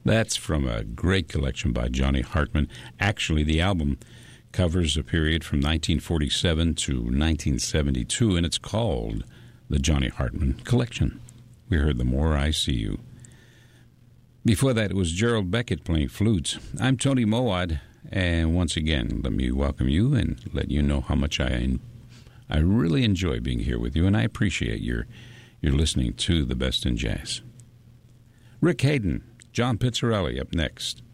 That's from a great collection by Johnny Hartman. Actually, the album covers a period from 1947 to 1972, and it's called the Johnny Hartman Collection. We heard The More I See You. Before that, it was Gerald Beckett playing flutes. I'm Tony Mowat, and once again, let me welcome you and let you know how much I really enjoy being here with you, and I appreciate your listening to the best in jazz. Rick Hayden, John Pizzarelli up next.